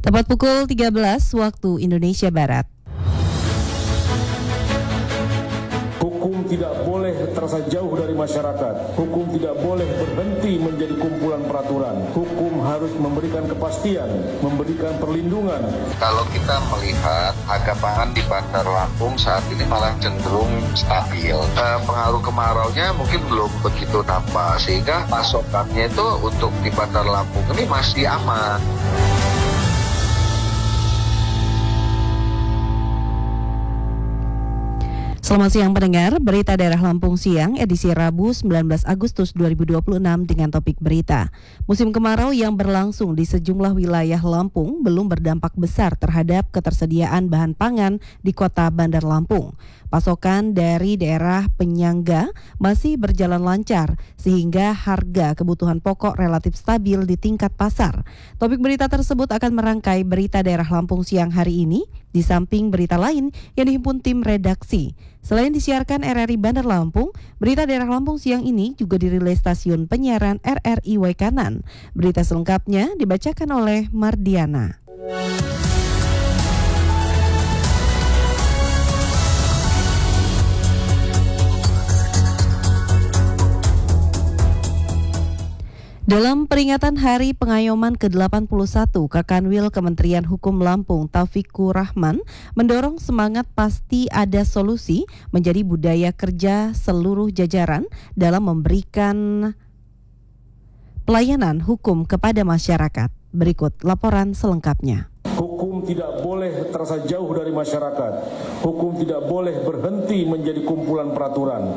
Tepat pukul 13 waktu Indonesia Barat. Hukum tidak boleh terasa jauh dari masyarakat. Hukum tidak boleh berhenti menjadi kumpulan peraturan. Hukum harus memberikan kepastian, memberikan perlindungan. Kalau kita melihat harga pangan di Bandar Lampung saat ini malah cenderung stabil. Pengaruh kemaraunya mungkin belum begitu nampak, sehingga pasokannya itu untuk di Bandar Lampung ini masih aman. Selamat siang pendengar, berita daerah Lampung siang edisi Rabu 19 Agustus 2026 dengan topik berita. Musim kemarau yang berlangsung di sejumlah wilayah Lampung belum berdampak besar terhadap ketersediaan bahan pangan di kota Bandar Lampung. Pasokan dari daerah penyangga masih berjalan lancar sehingga harga kebutuhan pokok relatif stabil di tingkat pasar. Topik berita tersebut akan merangkai berita daerah Lampung siang hari ini di samping berita lain yang dihimpun tim redaksi. Selain disiarkan RRI Bandar Lampung, berita daerah Lampung siang ini juga dirilis stasiun penyiaran RRI Waikanan. Berita selengkapnya dibacakan oleh Mardiana. Dalam peringatan Hari Pengayoman ke-81, Kakanwil Kementerian Hukum Lampung Taufikur Rahman mendorong semangat pasti ada solusi menjadi budaya kerja seluruh jajaran dalam memberikan pelayanan hukum kepada masyarakat. Berikut laporan selengkapnya. Hukum tidak boleh terasa jauh dari masyarakat. Hukum tidak boleh berhenti menjadi kumpulan peraturan.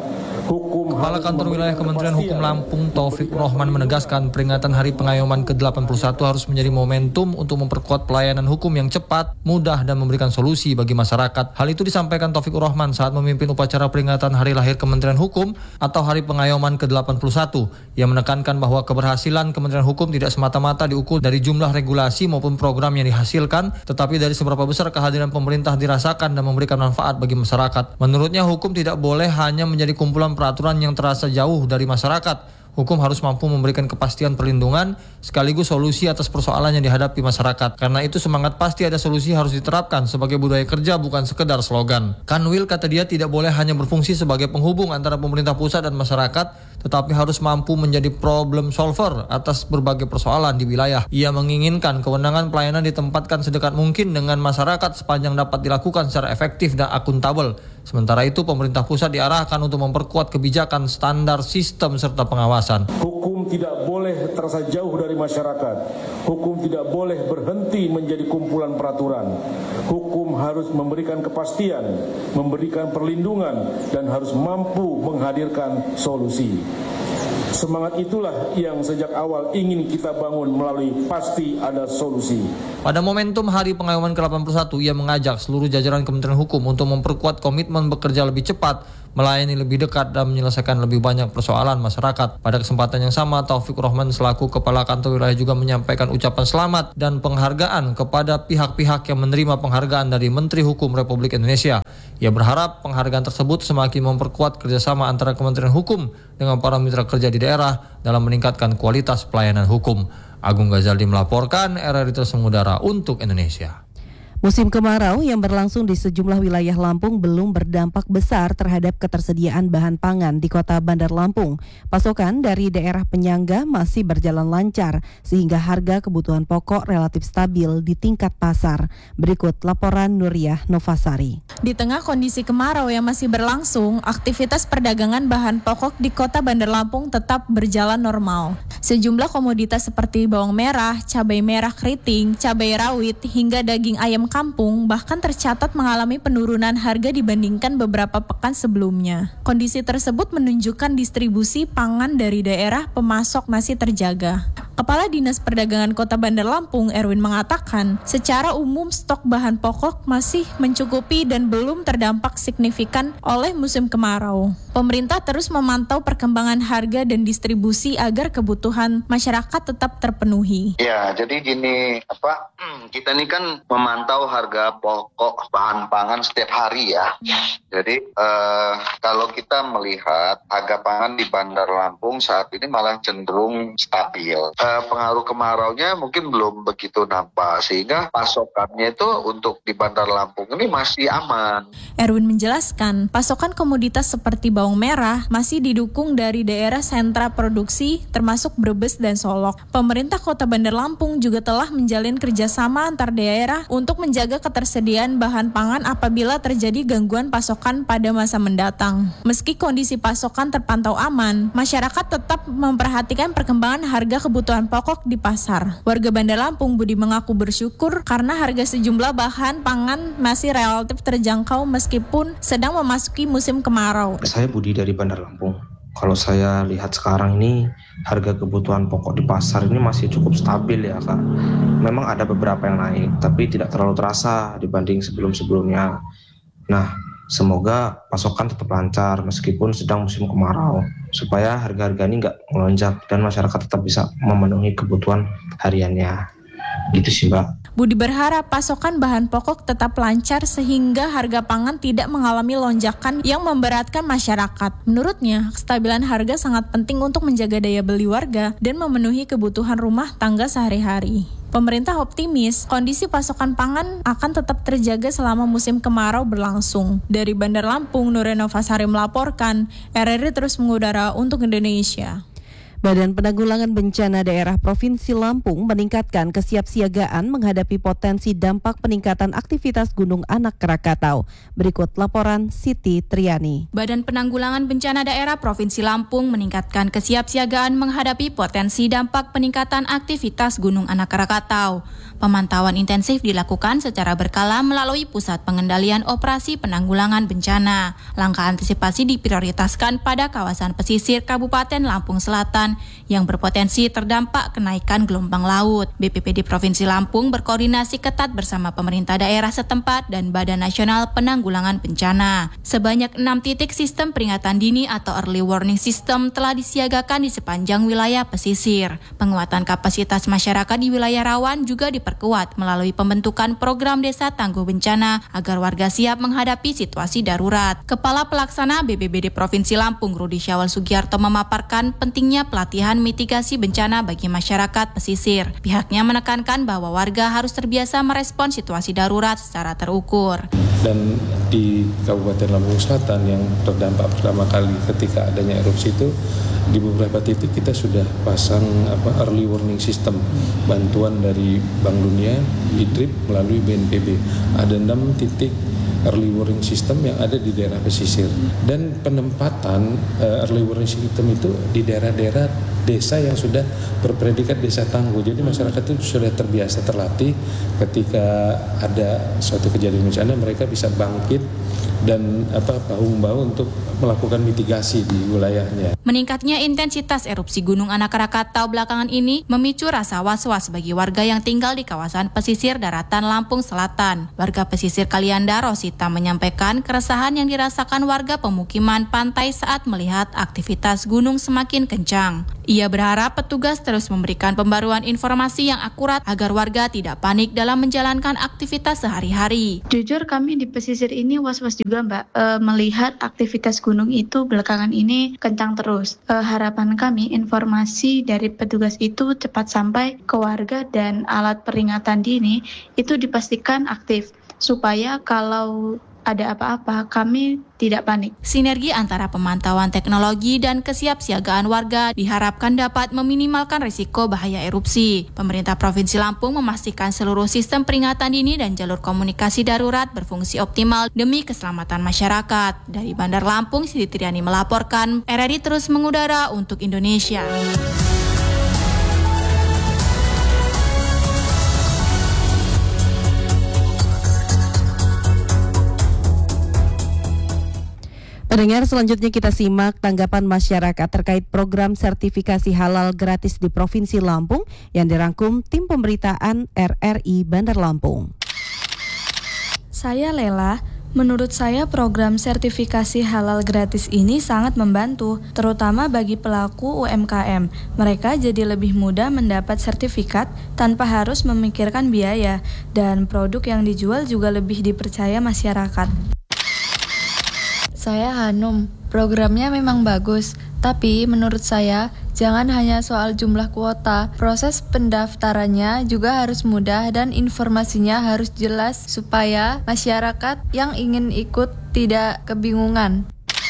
Kepala Kantor Wilayah Kementerian Hukum Lampung Taufikur Rahman menegaskan peringatan Hari Pengayoman ke-81 harus menjadi momentum untuk memperkuat pelayanan hukum yang cepat, mudah, dan memberikan solusi bagi masyarakat. Hal itu disampaikan Taufikur Rahman saat memimpin upacara peringatan Hari Lahir Kementerian Hukum atau Hari Pengayoman ke-81. Ia menekankan bahwa keberhasilan Kementerian Hukum tidak semata-mata diukur dari jumlah regulasi maupun program yang dihasilkan, tetapi dari seberapa besar kehadiran pemerintah dirasakan dan memberikan manfaat bagi masyarakat. Menurutnya, hukum tidak boleh hanya menjadi kumpulan peraturan yang terasa jauh dari masyarakat. Hukum harus mampu memberikan kepastian perlindungan sekaligus solusi atas persoalan yang dihadapi masyarakat. Karena itu semangat pasti ada solusi harus diterapkan sebagai budaya kerja, bukan sekedar slogan. Kanwil, kata dia, tidak boleh hanya berfungsi sebagai penghubung antara pemerintah pusat dan masyarakat, tetapi harus mampu menjadi problem solver atas berbagai persoalan di wilayah. Ia menginginkan kewenangan pelayanan ditempatkan sedekat mungkin dengan masyarakat sepanjang dapat dilakukan secara efektif dan akuntabel. Sementara itu, pemerintah pusat diarahkan untuk memperkuat kebijakan, standar, sistem, serta pengawasan. Hukum tidak boleh terasa jauh dari masyarakat. Hukum tidak boleh berhenti menjadi kumpulan peraturan. Hukum harus memberikan kepastian, memberikan perlindungan, dan harus mampu menghadirkan solusi. Semangat itulah yang sejak awal ingin kita bangun melalui pasti ada solusi. Pada momentum Hari Pengayoman ke-81, ia mengajak seluruh jajaran Kementerian Hukum untuk memperkuat komitmen bekerja lebih cepat, melayani lebih dekat, dan menyelesaikan lebih banyak persoalan masyarakat. Pada kesempatan yang sama, Taufikur Rahman selaku Kepala Kantor Wilayah juga menyampaikan ucapan selamat dan penghargaan kepada pihak-pihak yang menerima penghargaan dari Menteri Hukum Republik Indonesia. Ia berharap penghargaan tersebut semakin memperkuat kerjasama antara Kementerian Hukum dengan para mitra kerja di daerah dalam meningkatkan kualitas pelayanan hukum. Agung Ghazaldi melaporkan, RRI Tersemudara untuk Indonesia. Musim kemarau yang berlangsung di sejumlah wilayah Lampung belum berdampak besar terhadap ketersediaan bahan pangan di kota Bandar Lampung. Pasokan dari daerah penyangga masih berjalan lancar sehingga harga kebutuhan pokok relatif stabil di tingkat pasar. Berikut laporan Nuriyah Novasari. Di tengah kondisi kemarau yang masih berlangsung, aktivitas perdagangan bahan pokok di kota Bandar Lampung tetap berjalan normal. Sejumlah komoditas seperti bawang merah, cabai merah keriting, cabai rawit, hingga daging ayam kampung bahkan tercatat mengalami penurunan harga dibandingkan beberapa pekan sebelumnya. Kondisi tersebut menunjukkan distribusi pangan dari daerah pemasok masih terjaga. Kepala Dinas Perdagangan Kota Bandar Lampung, Erwin, mengatakan secara umum stok bahan pokok masih mencukupi dan belum terdampak signifikan oleh musim kemarau. Pemerintah terus memantau perkembangan harga dan distribusi agar kebutuhan masyarakat tetap terpenuhi. Ya, jadi gini, kita ini kan memantau harga pokok bahan pangan setiap hari ya. Jadi kalau kita melihat harga pangan di Bandar Lampung saat ini malah cenderung stabil. Pengaruh kemaraunya mungkin belum begitu nampak, sehingga pasokannya itu untuk di Bandar Lampung ini masih aman. Erwin menjelaskan, pasokan komoditas seperti bawang merah masih didukung dari daerah sentra produksi termasuk Brebes dan Solok. Pemerintah Kota Bandar Lampung juga telah menjalin kerjasama antar daerah untuk menjaga ketersediaan bahan pangan apabila terjadi gangguan pasokan pada masa mendatang. Meski kondisi pasokan terpantau aman, masyarakat tetap memperhatikan perkembangan harga kebutuhan pokok di pasar. Warga Bandar Lampung Budi mengaku bersyukur karena harga sejumlah bahan pangan masih relatif terjangkau meskipun sedang memasuki musim kemarau. Saya Budi dari Bandar Lampung. Kalau saya lihat sekarang ini harga kebutuhan pokok di pasar ini masih cukup stabil ya Kak. Memang ada beberapa yang naik, tapi tidak terlalu terasa dibanding sebelum-sebelumnya. Nah, semoga pasokan tetap lancar meskipun sedang musim kemarau, supaya harga-harga ini nggak melonjak dan masyarakat tetap bisa memenuhi kebutuhan hariannya. Gitu sih Mbak. Budi berharap pasokan bahan pokok tetap lancar sehingga harga pangan tidak mengalami lonjakan yang memberatkan masyarakat. Menurutnya, kestabilan harga sangat penting untuk menjaga daya beli warga dan memenuhi kebutuhan rumah tangga sehari-hari. Pemerintah optimis kondisi pasokan pangan akan tetap terjaga selama musim kemarau berlangsung. Dari Bandar Lampung, Nurena Fasari melaporkan, RRI terus mengudara untuk Indonesia. Badan Penanggulangan Bencana Daerah Provinsi Lampung meningkatkan kesiapsiagaan menghadapi potensi dampak peningkatan aktivitas Gunung Anak Krakatau. Berikut laporan Siti Triani. Badan Penanggulangan Bencana Daerah Provinsi Lampung meningkatkan kesiapsiagaan menghadapi potensi dampak peningkatan aktivitas Gunung Anak Krakatau. Pemantauan intensif dilakukan secara berkala melalui Pusat Pengendalian Operasi Penanggulangan Bencana. Langkah antisipasi diprioritaskan pada kawasan pesisir Kabupaten Lampung Selatan yang berpotensi terdampak kenaikan gelombang laut. BPBD Provinsi Lampung berkoordinasi ketat bersama pemerintah daerah setempat dan Badan Nasional Penanggulangan Bencana. Sebanyak 6 titik sistem peringatan dini atau early warning system telah disiagakan di sepanjang wilayah pesisir. Penguatan kapasitas masyarakat di wilayah rawan juga diperkuat melalui pembentukan program Desa Tangguh Bencana agar warga siap menghadapi situasi darurat. Kepala Pelaksana BPBD Provinsi Lampung Rudi Syawal Sugiarto memaparkan pentingnya pelatihan mitigasi bencana bagi masyarakat pesisir. Pihaknya menekankan bahwa warga harus terbiasa merespon situasi darurat secara terukur. Dan di Kabupaten Lampung Selatan yang terdampak pertama kali ketika adanya erupsi itu, di beberapa titik kita sudah pasang early warning system, bantuan dari Bank Dunia, IDRIP melalui BNPB. Ada 6 titik early warning system yang ada di daerah pesisir, dan penempatan early warning system itu di daerah-daerah desa yang sudah berpredikat desa tangguh. Jadi masyarakat itu sudah terbiasa, terlatih ketika ada suatu kejadian bencana mereka bisa bangkit dan bahu-membahu untuk melakukan mitigasi di wilayahnya. Meningkatnya intensitas erupsi Gunung Anak Krakatau belakangan ini memicu rasa was-was bagi warga yang tinggal di kawasan pesisir daratan Lampung Selatan. Warga pesisir Kalianda Rosita menyampaikan keresahan yang dirasakan warga pemukiman pantai saat melihat aktivitas gunung semakin kencang. Ia berharap petugas terus memberikan pembaruan informasi yang akurat agar warga tidak panik dalam menjalankan aktivitas sehari-hari. Jujur kami di pesisir ini was-was juga Mbak, melihat aktivitas gunung itu belakangan ini kencang terus. Harapan kami informasi dari petugas itu cepat sampai ke warga dan alat peringatan dini itu dipastikan aktif supaya kalau ada apa-apa kami tidak panik. Sinergi antara pemantauan teknologi dan kesiapsiagaan warga diharapkan dapat meminimalkan risiko bahaya erupsi. Pemerintah Provinsi Lampung memastikan seluruh sistem peringatan dini dan jalur komunikasi darurat berfungsi optimal demi keselamatan masyarakat. Dari Bandar Lampung, Siti Triani melaporkan, RRI terus mengudara untuk Indonesia. Pendengar, selanjutnya kita simak tanggapan masyarakat terkait program sertifikasi halal gratis di Provinsi Lampung yang dirangkum tim pemberitaan RRI Bandar Lampung. Saya Lela, Menurut saya program sertifikasi halal gratis ini sangat membantu, terutama bagi pelaku UMKM. Mereka jadi lebih mudah mendapat sertifikat tanpa harus memikirkan biaya, dan produk yang dijual juga lebih dipercaya masyarakat. Saya Hanum, programnya memang bagus, tapi menurut saya jangan hanya soal jumlah kuota. Proses pendaftarannya juga harus mudah dan informasinya harus jelas supaya masyarakat yang ingin ikut tidak kebingungan.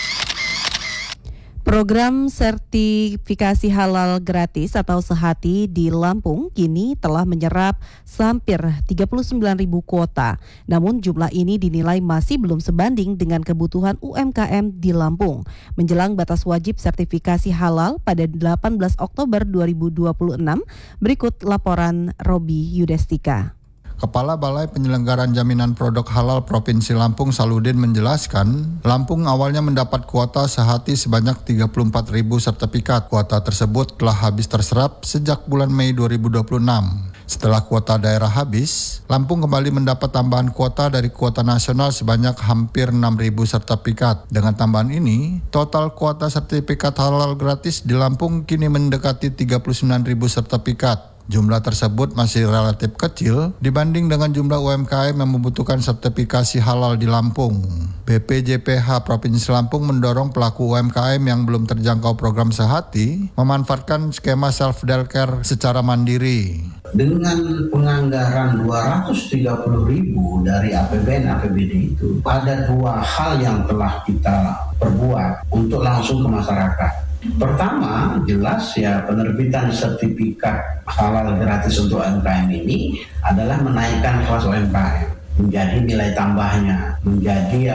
Program sertifikasi halal gratis atau Sehati di Lampung kini telah menyerap hampir 39.000 kuota. Namun jumlah ini dinilai masih belum sebanding dengan kebutuhan UMKM di Lampung. Menjelang batas wajib sertifikasi halal pada 18 Oktober 2026, berikut laporan Robi Yudestika. Kepala Balai Penyelenggaraan Jaminan Produk Halal Provinsi Lampung Saludin menjelaskan, Lampung awalnya mendapat kuota Sehati sebanyak 34.000 sertifikat. Kuota tersebut telah habis terserap sejak bulan Mei 2026. Setelah kuota daerah habis, Lampung kembali mendapat tambahan kuota dari kuota nasional sebanyak hampir 6.000 sertifikat. Dengan tambahan ini, total kuota sertifikat halal gratis di Lampung kini mendekati 39.000 sertifikat. Jumlah tersebut masih relatif kecil dibanding dengan jumlah UMKM yang membutuhkan sertifikasi halal di Lampung. BPJPH Provinsi Lampung mendorong pelaku UMKM yang belum terjangkau program Sehati memanfaatkan skema self-delcare secara mandiri. Dengan penganggaran 230.000 dari APBD itu, ada dua hal yang telah kita perbuat untuk langsung ke masyarakat. Pertama, jelas ya penerbitan sertifikat halal gratis untuk UMKM ini adalah menaikkan kelas UMKM menjadi nilai tambahnya, menjadi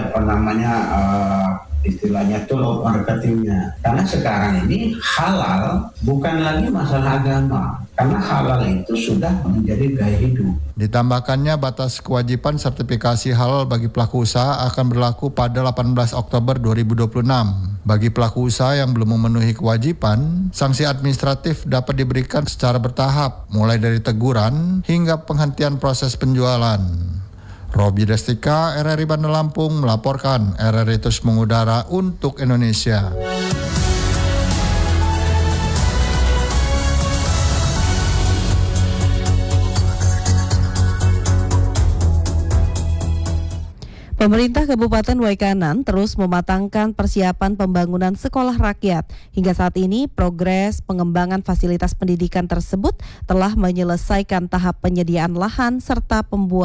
istilahnya tool marketingnya. Karena sekarang ini halal bukan lagi masalah agama, karena halal itu sudah menjadi gaya hidup. Ditambahkannya batas kewajiban sertifikasi halal bagi pelaku usaha akan berlaku pada 18 Oktober 2026. Bagi pelaku usaha yang belum memenuhi kewajiban, sanksi administratif dapat diberikan secara bertahap, mulai dari teguran hingga penghentian proses penjualan. Robi Destika, RRI Bandar Lampung melaporkan. RRI terus mengudara untuk Indonesia. Pemerintah Kabupaten Waikanan terus mematangkan persiapan pembangunan sekolah rakyat. Hingga saat ini, progres pengembangan fasilitas pendidikan tersebut telah menyelesaikan tahap penyediaan lahan serta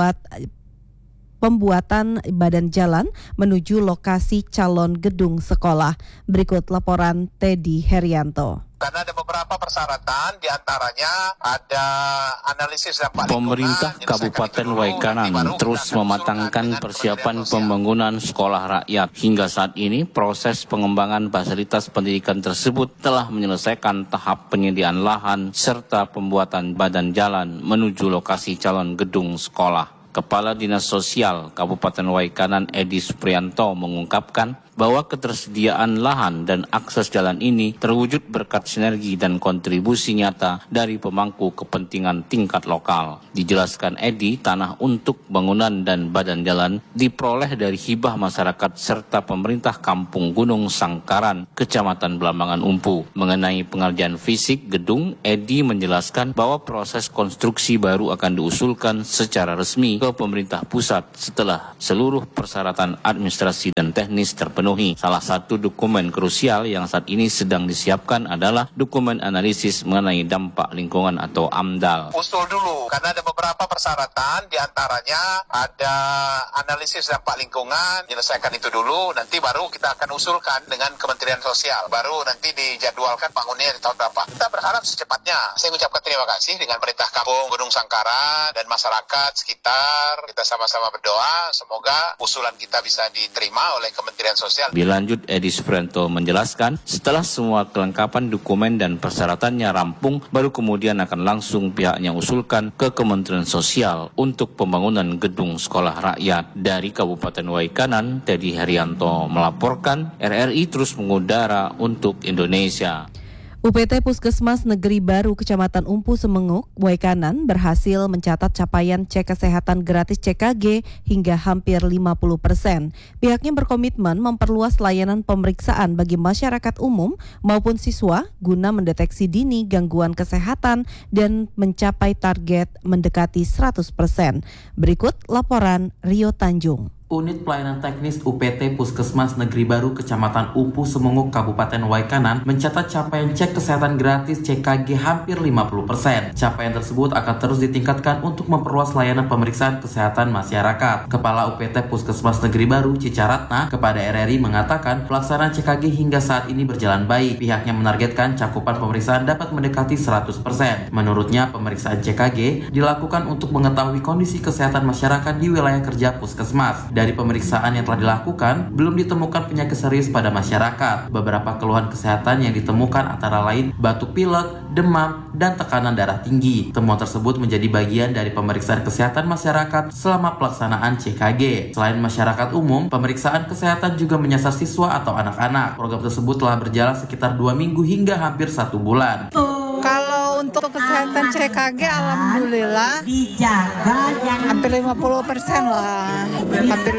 pembuatan badan jalan menuju lokasi calon gedung sekolah. Berikut laporan Teddy Herianto. Karena ada beberapa persyaratan, diantaranya ada analisis dampak lingkungan. Pemerintah Kabupaten Waikanan terus mematangkan persiapan pembangunan sekolah rakyat. Hingga saat ini, proses pengembangan fasilitas pendidikan tersebut telah menyelesaikan tahap penyediaan lahan serta pembuatan badan jalan menuju lokasi calon gedung sekolah. Kepala Dinas Sosial Kabupaten Waikanan Edi Suprianto mengungkapkan bahwa ketersediaan lahan dan akses jalan ini terwujud berkat sinergi dan kontribusi nyata dari pemangku kepentingan tingkat lokal. Dijelaskan Edi, tanah untuk bangunan dan badan jalan diperoleh dari hibah masyarakat serta pemerintah Kampung Gunung Sangkaran, Kecamatan Belambangan Umpu. Mengenai pengerjaan fisik gedung, Edi menjelaskan bahwa proses konstruksi baru akan diusulkan secara resmi ke pemerintah pusat setelah seluruh persyaratan administrasi dan teknis terpenuhi. Salah satu dokumen krusial yang saat ini sedang disiapkan adalah dokumen analisis mengenai dampak lingkungan atau AMDAL. Usul dulu, karena ada beberapa persyaratan, diantaranya ada analisis dampak lingkungan, menyelesaikan itu dulu, nanti baru kita akan usulkan dengan Kementerian Sosial, baru nanti dijadwalkan bangunnya di tahun berapa. Kita berharap secepatnya. Saya mengucapkan terima kasih dengan pemerintah Kampung Gunung Sangkaran dan masyarakat sekitar. Kita sama-sama berdoa, semoga usulan kita bisa diterima oleh Kementerian Sosial. Lebih lanjut, Edi Suprianto menjelaskan, setelah semua kelengkapan dokumen dan persyaratannya rampung, baru kemudian akan langsung pihaknya usulkan ke Kementerian Sosial untuk pembangunan gedung sekolah rakyat. Dari Kabupaten Waikanan, Teddy Herianto melaporkan. RRI terus mengudara untuk Indonesia. UPT Puskesmas Negeri Baru Kecamatan Umpu Semenguk, Waikanan berhasil mencatat capaian cek kesehatan gratis CKG hingga hampir 50%. Pihaknya berkomitmen memperluas layanan pemeriksaan bagi masyarakat umum maupun siswa guna mendeteksi dini gangguan kesehatan dan mencapai target mendekati 100%. Berikut laporan Rio Tanjung. Unit Pelayanan Teknis UPT Puskesmas Negeri Baru Kecamatan Umpu Semenguk Kabupaten Waikanan mencatat capaian cek kesehatan gratis CKG hampir 50%. Capaian tersebut akan terus ditingkatkan untuk memperluas layanan pemeriksaan kesehatan masyarakat. Kepala UPT Puskesmas Negeri Baru Cicaratna kepada RRI mengatakan pelaksanaan CKG hingga saat ini berjalan baik. Pihaknya menargetkan cakupan pemeriksaan dapat mendekati 100%. Menurutnya pemeriksaan CKG dilakukan untuk mengetahui kondisi kesehatan masyarakat di wilayah kerja Puskesmas. Dari pemeriksaan yang telah dilakukan, belum ditemukan penyakit serius pada masyarakat. Beberapa keluhan kesehatan yang ditemukan antara lain batuk pilek, demam, dan tekanan darah tinggi. Temuan tersebut menjadi bagian dari pemeriksaan kesehatan masyarakat selama pelaksanaan CKG. Selain masyarakat umum, pemeriksaan kesehatan juga menyasar siswa atau anak-anak. Program tersebut telah berjalan sekitar 2 minggu hingga hampir 1 bulan. Kalau untuk kesehatan CKG alhamdulillah hampir 50% lah, hampir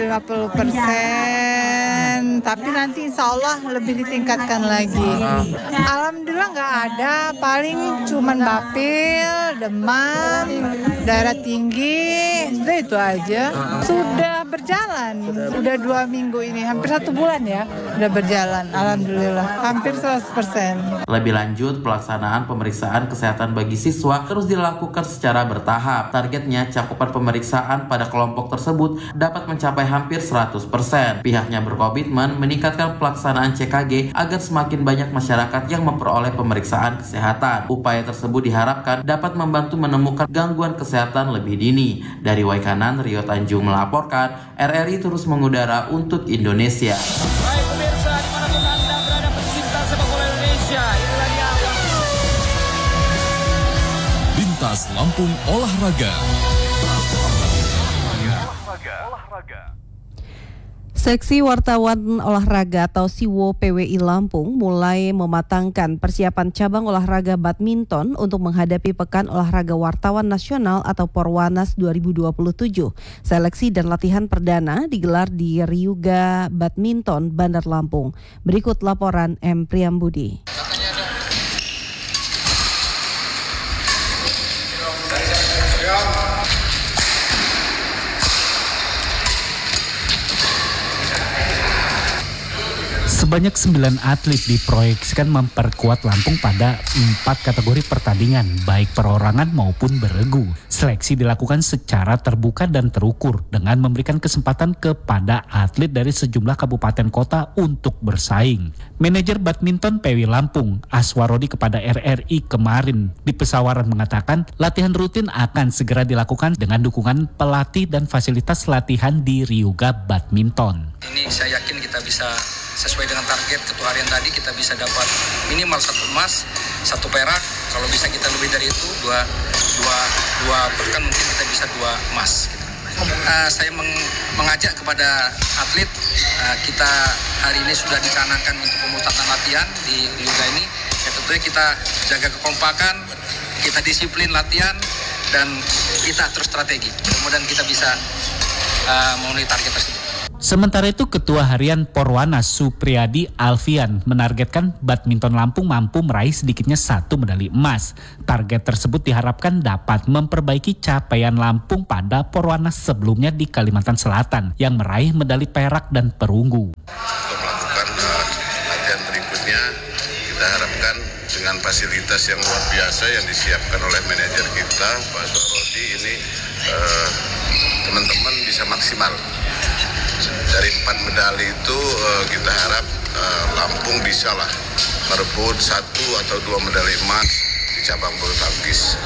50%, tapi nanti insya Allah lebih ditingkatkan lagi. Alhamdulillah nggak ada, paling cuman bapil, demam, darah tinggi, sudah itu aja. Sudah berjalan, sudah 2 minggu ini, hampir 1 bulan ya, sudah berjalan, alhamdulillah, hampir 100%. Lebih lanjut, pelaksanaan pemeriksaan kesehatan bagi siswa terus dilakukan secara bertahap. Targetnya cakupan pemeriksaan pada kelompok tersebut dapat mencapai hampir 100%. Pihaknya berkomitmen meningkatkan pelaksanaan CKG agar semakin banyak masyarakat yang memperoleh pemeriksaan kesehatan. Upaya tersebut diharapkan dapat membantu menemukan gangguan kesehatan lebih dini. Dari Waikanan, Rio Tanjung melaporkan, RRI terus mengudara untuk Indonesia. Baik pemirsa, dimanapun Anda berada pecinta sepak bola Indonesia, inilah dia Lintas Lampung Olahraga. Seksi Wartawan Olahraga atau SIWO PWI Lampung mulai mematangkan persiapan cabang olahraga badminton untuk menghadapi Pekan Olahraga Wartawan Nasional atau Porwanas 2027. Seleksi dan latihan perdana digelar di Ryuga Badminton, Bandar Lampung. Berikut laporan M. Priambudi. Sebanyak 9 atlet diproyeksikan memperkuat Lampung pada 4 kategori pertandingan, baik perorangan maupun beregu. Seleksi dilakukan secara terbuka dan terukur dengan memberikan kesempatan kepada atlet dari sejumlah kabupaten kota untuk bersaing. Manajer badminton PWI Lampung, Aswarodi kepada RRI kemarin di Pesawaran mengatakan latihan rutin akan segera dilakukan dengan dukungan pelatih dan fasilitas latihan di Ryuga Badminton. Ini saya yakin kita bisa sesuai dengan target ketua harian tadi, kita bisa dapat minimal 1 emas, 1 perak. Kalau bisa kita lebih dari itu, dua bahkan mungkin kita bisa 2 emas. Saya mengajak kepada atlet, kita hari ini sudah dicanangkan untuk pemusatan latihan di Ryuga ini. Ya tentunya kita jaga kekompakan, kita disiplin latihan, dan kita atur strategi. Kemudian kita bisa memenuhi target tersebut. Sementara itu, Ketua Harian Porwanas Supriyadi Alfian menargetkan badminton Lampung mampu meraih sedikitnya 1 medali emas. Target tersebut diharapkan dapat memperbaiki capaian Lampung pada Porwanas sebelumnya di Kalimantan Selatan yang meraih medali perak dan perunggu. Untuk melakukan latihan berikutnya, kita harapkan dengan fasilitas yang luar biasa yang disiapkan oleh manajer kita, Pak Aswarodi, ini teman-teman bisa maksimal. Dari 4 medali itu kita harap Lampung bisa lah merebut 1 atau 2 medali emas di cabang bulu tangkis.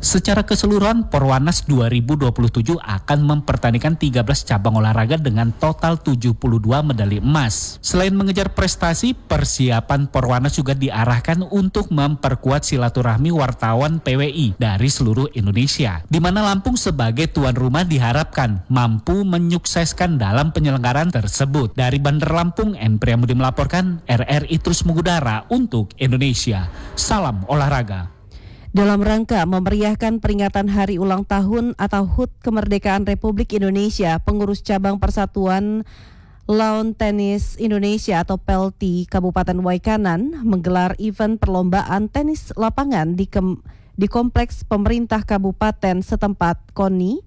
Secara keseluruhan, Porwanas 2027 akan mempertandingkan 13 cabang olahraga dengan total 72 medali emas. Selain mengejar prestasi, persiapan Porwanas juga diarahkan untuk memperkuat silaturahmi wartawan PWI dari seluruh Indonesia, di mana Lampung sebagai tuan rumah diharapkan mampu menyukseskan dalam penyelenggaraan tersebut. Dari Bandar Lampung, M. Priamudi melaporkan, RRI terus mengudara untuk Indonesia. Salam olahraga. Dalam rangka memeriahkan peringatan Hari Ulang Tahun atau HUT Kemerdekaan Republik Indonesia, pengurus cabang Persatuan Lawn Tenis Indonesia atau PELTI Kabupaten Waikanan menggelar event perlombaan tenis lapangan di kompleks pemerintah kabupaten setempat. KONI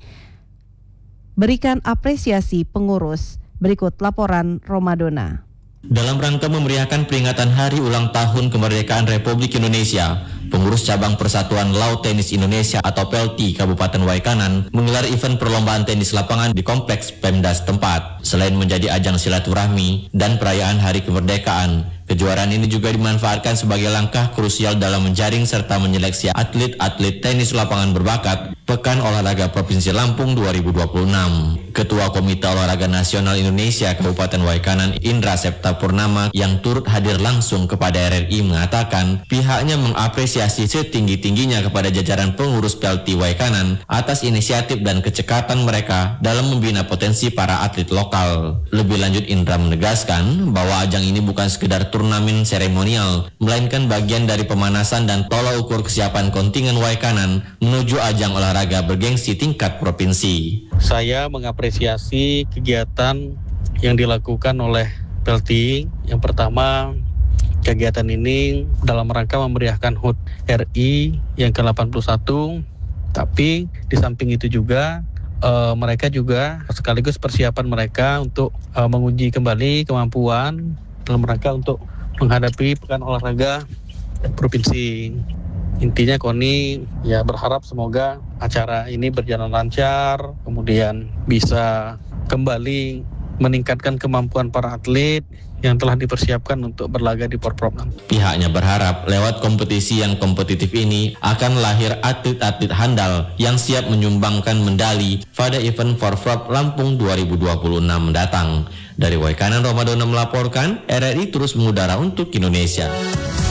berikan apresiasi pengurus. Berikut laporan Romadona. Dalam rangka memeriahkan peringatan Hari Ulang Tahun Kemerdekaan Republik Indonesia, pengurus cabang Persatuan Lawn Tenis Indonesia atau PELTI Kabupaten Waikanan menggelar event perlombaan tenis lapangan di kompleks Pemda setempat. Selain menjadi ajang silaturahmi dan perayaan Hari Kemerdekaan, kejuaraan ini juga dimanfaatkan sebagai langkah krusial dalam menjaring serta menyeleksi atlet-atlet tenis lapangan berbakat Pekan Olahraga Provinsi Lampung 2026. Ketua Komite Olahraga Nasional Indonesia Kabupaten Waikanan Indra Septa Purnama yang turut hadir langsung kepada RRI mengatakan pihaknya mengapresiasi setinggi-tingginya kepada jajaran pengurus PELTI Waikanan atas inisiatif dan kecekatan mereka dalam membina potensi para atlet lokal. Lebih lanjut, Indra menegaskan bahwa ajang ini bukan sekedar turnamen seremonial, melainkan bagian dari pemanasan dan tolak ukur kesiapan kontingen Waikanan menuju ajang olahraga bergengsi tingkat provinsi. Saya mengapresiasi kegiatan yang dilakukan oleh PELTI. Yang pertama, kegiatan ini dalam rangka memeriahkan HUT RI yang ke-81, tapi di samping itu juga mereka juga sekaligus persiapan mereka untuk menguji kembali kemampuan dalam rangka untuk menghadapi Pekan Olahraga Provinsi. Intinya KONI ya berharap semoga acara ini berjalan lancar, kemudian bisa kembali meningkatkan kemampuan para atlet yang telah dipersiapkan untuk berlaga di Porprov nanti. Pihaknya berharap lewat kompetisi yang kompetitif ini akan lahir atlet-atlet handal yang siap menyumbangkan medali pada event Porprov Lampung 2026 mendatang. Dari Waikanan, Romadona melaporkan, RRI terus mengudara untuk Indonesia.